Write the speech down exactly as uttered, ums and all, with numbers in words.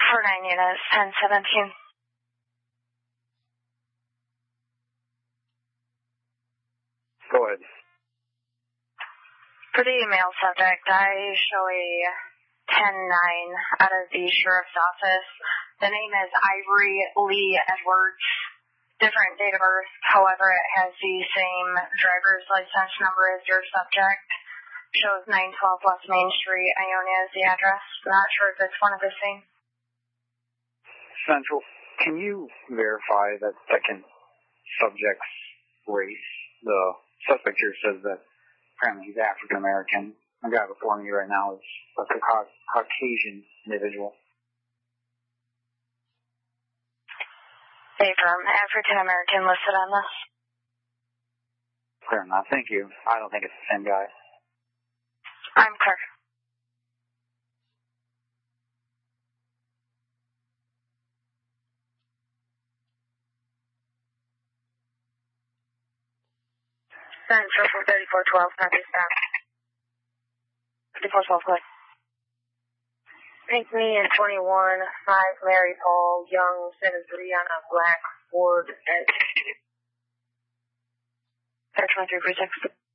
four nine units, ten seventeen. Go ahead. For the email subject, I show a ten nine out of the sheriff's office. The name is Ivory Lee Edwards. Different date of birth. However, it has the same driver's license number as your subject. Shows nine twelve West Main Street, Ionia is the address. Not sure if it's one of the same. Central, can you verify that second subject's race? The suspect here says that apparently he's African American. The guy before me right now is a Caucasian individual. Affirm, African American listed on this. Clear enough, thank you. I don't think it's the same guy. I'm clear. Central for thirty-four twelve, copy stop. thirty-four twelve, go ahead. Pink me and twenty-one, five Mary Paul, Young, seven three on a black Ford Edge. twenty-three precinct.